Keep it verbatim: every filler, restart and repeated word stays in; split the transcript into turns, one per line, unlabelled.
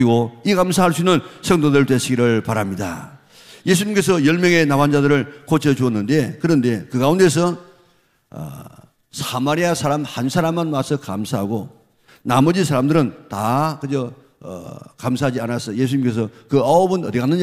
이 감사할 수 있는 성도들 되시기를 바랍니다. 예수님께서 열 명의 나환자들을 고쳐주었는데, 그런데 그 가운데서 어, 사마리아 사람 한 사람만 와서 감사하고 나머지 사람들은 다 그저 어, 감사하지 않아서 예수님께서 그 아홉은 어디 갔느냐